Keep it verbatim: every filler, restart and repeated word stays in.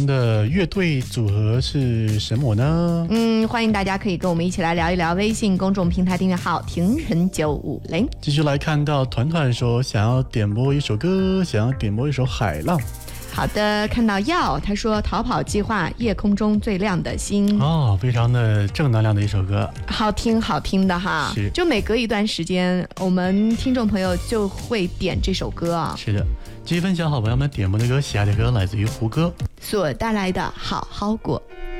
欢的乐队组合是什么呢？ 嗯，欢迎大家可以跟我们一起来聊一聊。微信公众平台订阅号庭人九五零。 继续来看到团团说想要点播一首歌，想要点播一首海浪。 好的，看到耀他说逃跑计划夜空中最亮的星哦，非常的正能量的一首歌， 好听好听的哈。 是， 就每隔一段时间我们听众朋友就会点这首歌啊。 是的，继续分享好朋友们点播的歌，喜爱的歌来自于胡歌所带来的好好过。